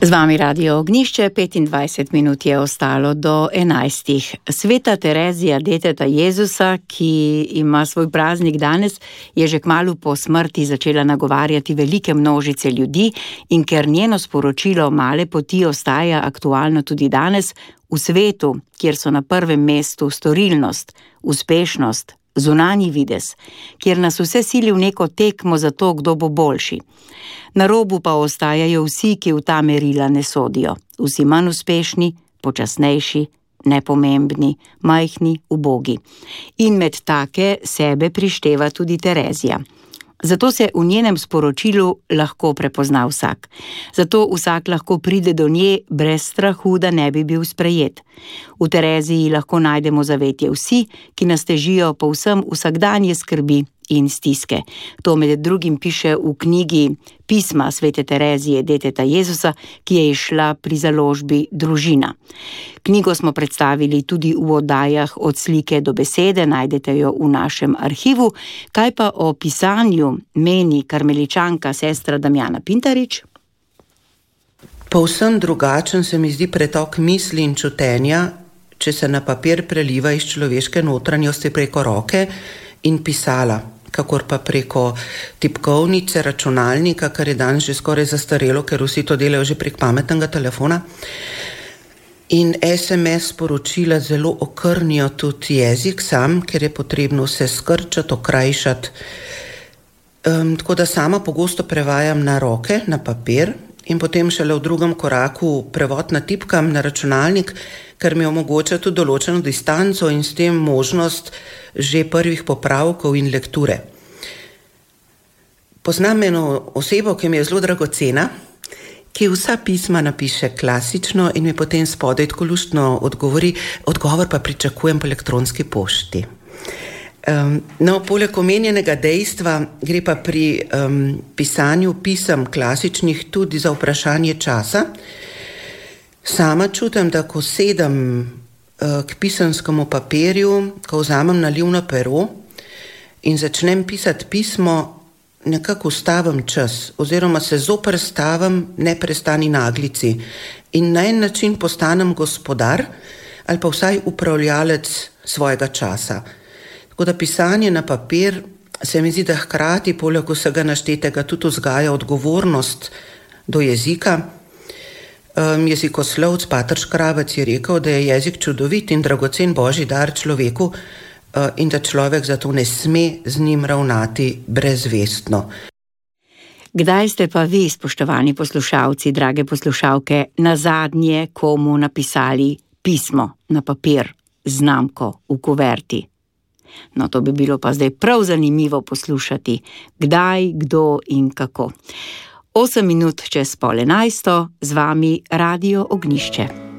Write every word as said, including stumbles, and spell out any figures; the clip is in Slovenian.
Z vami Radio Ognjišče, petindvajset minut je ostalo do enajstih. Sveta Terezija, deteta Jezusa, ki ima svoj praznik danes, je že kmalu po smrti začela nagovarjati velike množice ljudi in ker njeno sporočilo male poti ostaja aktualno tudi danes, v svetu, kjer so na prvem mestu storilnost, uspešnost, zunanji videz, kjer nas vse sili v neko tekmo za to, kdo bo boljši. Na robu pa ostajajo vsi, ki v ta merila ne sodijo. Vsi manj uspešni, počasnejši, nepomembni, majhni, ubogi. In med take sebe prišteva tudi Terezija. Zato se v njenem sporočilu lahko prepozna vsak. Zato vsak lahko pride do nje brez strahu, da ne bi bil sprejet. V Tereziji lahko najdemo zavetje vsi, ki nas težijo povsem vsakdanje skrbi in stiske. To med drugim piše v knjigi Pisma svete Terezije, deteta Jezusa, ki je izšla pri založbi Družina. Knjigo smo predstavili tudi v oddajah Od slike do besede, najdete jo v našem arhivu. Kaj pa o pisanju meni karmeličanka sestra Damjana Pintarič? Povsem drugačen se mi zdi pretok misli in čutenja, če se na papir preliva iz človeške notranjosti preko roke in pisala, kakor pa preko tipkovnice, računalnika, kar je danes že skoraj zastarelo, ker vsi to delajo že prek pametnega telefona. In es em es sporočila zelo okrnijo tudi jezik sam, ker je potrebno vse skrčati, okrajšati. Um, tako da sama pogosto prevajam na roke, na papir in potem šele v drugem koraku prevod natipkam na računalnik, ker mi omogoča tudi določeno distanco in s tem možnost že prvih popravkov in lekture. Poznam eno osebo, ki mi je zelo dragocena, ki vsa pisma napiše klasično in mi potem spodaj tako luštno odgovori, odgovor pa pričakujem po elektronski pošti. Um, no, poleg omenjenega dejstva gre pa pri um, pisanju pisem klasičnih tudi za vprašanje časa. Sama čutim, da ko sedem uh, k pisanskemu papirju, ko vzamem nalivno pero in začnem pisati pismo, nekako ustavim čas oziroma se zoperstavim neprestani naglici in na en način postanem gospodar ali pa vsaj upravljalec svojega časa. Tako da pisanje na papir se mi zdi, da hkrati poleg vsega naštetega tudi vzgaja odgovornost do jezika. Um, jezikoslovec Pater Škrabec je rekel, da je jezik čudovit in dragocen božji dar človeku uh, in da človek zato ne sme z njim ravnati brezvestno. Kdaj ste pa vi, spoštovani poslušalci, drage poslušalke, nazadnje komu napisali pismo na papir, znamko v kuverti? No, to bi bilo pa zdaj prav zanimivo poslušati, kdaj, kdo in kako. Osem minut čez pol enajsto, z vami Radio Ognjišče.